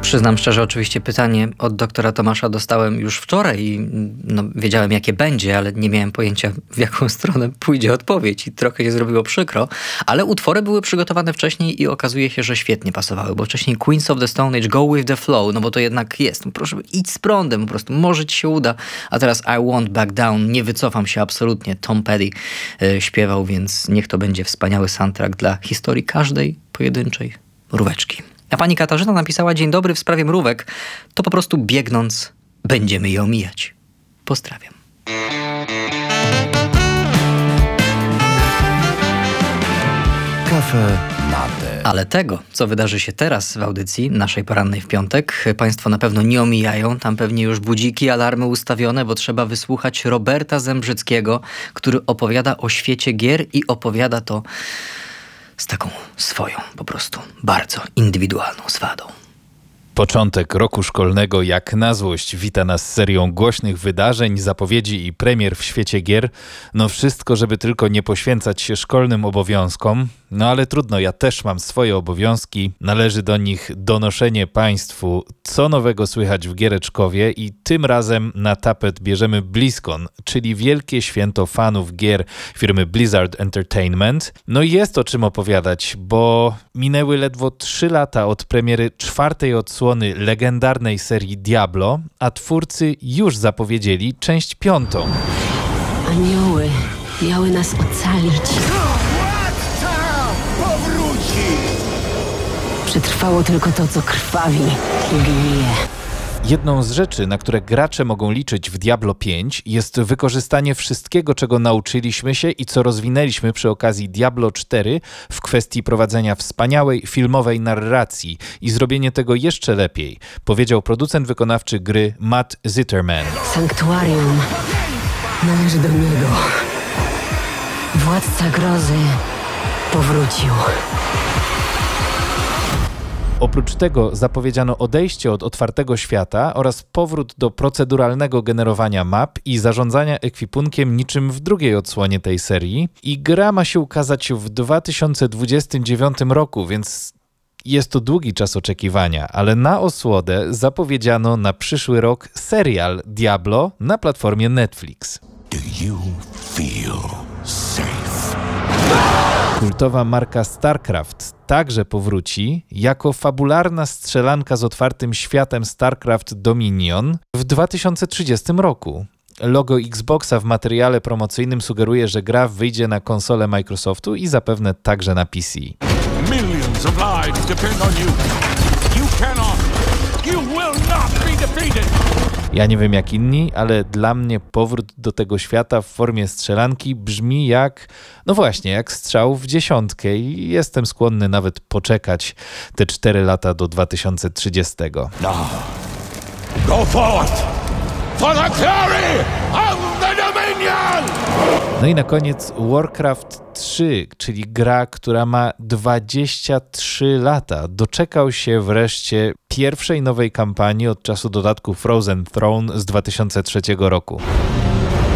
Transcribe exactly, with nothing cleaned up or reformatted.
Przyznam szczerze, oczywiście pytanie od doktora Tomasza dostałem już wczoraj i no, wiedziałem, jakie będzie, ale nie miałem pojęcia, w jaką stronę pójdzie odpowiedź i trochę się zrobiło przykro, ale utwory były przygotowane wcześniej i okazuje się, że świetnie pasowały, bo wcześniej Queens of the Stone Age, Go With The Flow, no bo to jednak jest, no proszę, idź z prądem, po prostu, może ci się uda, a teraz I Won't Back Down, nie wycofam się absolutnie, Tom Petty yy, śpiewał, więc niech to będzie wspaniały soundtrack dla historii każdej pojedynczej mróweczki. A pani Katarzyna napisała: dzień dobry, w sprawie mrówek, to po prostu biegnąc będziemy je omijać. Pozdrawiam. Kafe Latte. Ale tego, co wydarzy się teraz w audycji naszej porannej w piątek, państwo na pewno nie omijają. Tam pewnie już budziki, alarmy ustawione, bo trzeba wysłuchać Roberta Zembrzyckiego, który opowiada o świecie gier i opowiada to z taką swoją, po prostu bardzo indywidualną swadą. Początek roku szkolnego jak na złość wita nas serią głośnych wydarzeń, zapowiedzi i premier w świecie gier. No wszystko, żeby tylko nie poświęcać się szkolnym obowiązkom. No ale trudno, ja też mam swoje obowiązki. Należy do nich donoszenie państwu, co nowego słychać w Giereczkowie i tym razem na tapet bierzemy BlizzCon, czyli wielkie święto fanów gier firmy Blizzard Entertainment. No i jest o czym opowiadać, bo minęły ledwo trzy lata od premiery czwartej odsłony legendarnej serii Diablo, a twórcy już zapowiedzieli część piątą. Anioły miały nas ocalić. Przetrwało tylko to, co krwawi i gnije. Jedną z rzeczy, na które gracze mogą liczyć w Diablo pięć, jest wykorzystanie wszystkiego, czego nauczyliśmy się i co rozwinęliśmy przy okazji Diablo cztery w kwestii prowadzenia wspaniałej filmowej narracji i zrobienie tego jeszcze lepiej, powiedział producent wykonawczy gry Matt Zitterman. Sanktuarium należy do niego. Władca grozy powrócił. Oprócz tego zapowiedziano odejście od otwartego świata oraz powrót do proceduralnego generowania map i zarządzania ekwipunkiem niczym w drugiej odsłonie tej serii. I gra ma się ukazać w dwa tysiące dwudziestym dziewiątym roku, więc jest to długi czas oczekiwania, ale na osłodę zapowiedziano na przyszły rok serial Diablo na platformie Netflix. Do you feel safe? Kultowa marka StarCraft także powróci jako fabularna strzelanka z otwartym światem StarCraft Dominion w dwa tysiące trzydziestym roku. Logo Xboxa w materiale promocyjnym sugeruje, że gra wyjdzie na konsolę Microsoftu i zapewne także na P C. Millions of lives depend on you. You cannot, you will not be defeated. Ja nie wiem jak inni, ale dla mnie powrót do tego świata w formie strzelanki brzmi jak, no właśnie, jak strzał w dziesiątkę i jestem skłonny nawet poczekać te cztery lata do dwa tysiące trzydziestego. Now, go forth for the glory of the Dominion! No i na koniec Warcraft trzy, czyli gra, która ma dwadzieścia trzy lata. Doczekał się wreszcie pierwszej nowej kampanii od czasu dodatku Frozen Throne z dwa tysiące trzeciego roku.